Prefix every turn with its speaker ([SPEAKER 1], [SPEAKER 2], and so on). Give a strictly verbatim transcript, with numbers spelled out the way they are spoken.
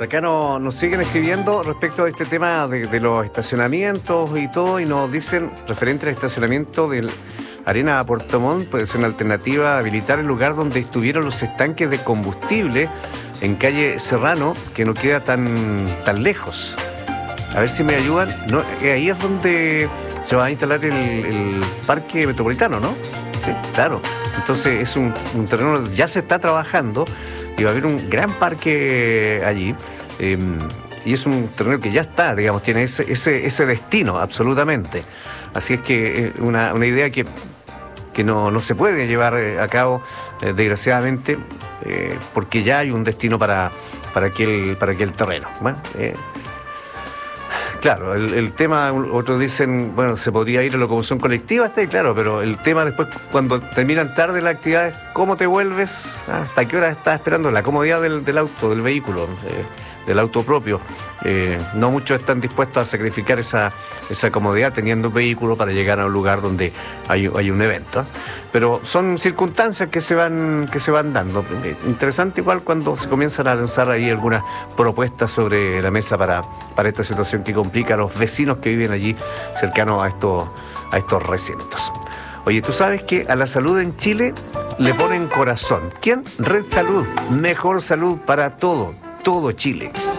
[SPEAKER 1] por acá no, nos siguen escribiendo respecto a este tema de, de los estacionamientos y todo, y nos dicen, referente al estacionamiento del Arena a Puerto Montt, puede ser una alternativa habilitar el lugar donde estuvieron los estanques de combustible en calle Serrano, que no queda tan, tan lejos. A ver si me ayudan. No, eh, ahí es donde se va a instalar el, el parque metropolitano, ¿no? Sí, claro. Entonces es un, un terreno donde ya se está trabajando y va a haber un gran parque allí. Eh, y es un terreno que ya está, digamos, tiene ese, ese, ese destino, absolutamente. Así es que eh, una, una idea que, que no, no se puede llevar a cabo, eh, desgraciadamente, eh, porque ya hay un destino para, para, aquel, para aquel terreno. Bueno, eh, claro, el, el tema, otros dicen, bueno, se podría ir a locomoción colectiva, está ahí, claro, pero el tema después, cuando terminan tarde las actividades, ¿cómo te vuelves? ¿Hasta qué hora estás esperando? La comodidad del, del auto, del vehículo, eh, del auto propio. Eh, no muchos están dispuestos a sacrificar esa, esa comodidad teniendo un vehículo para llegar a un lugar donde hay, hay un evento, ¿eh? Pero son circunstancias que se van que se van dando. Interesante igual cuando se comienzan a lanzar ahí algunas propuestas sobre la mesa para, para esta situación que complica a los vecinos que viven allí cercanos a estos, a estos recintos. Oye, ¿tú sabes que a la salud en Chile le ponen corazón? ¿Quién? Red Salud. Mejor salud para todo, todo Chile.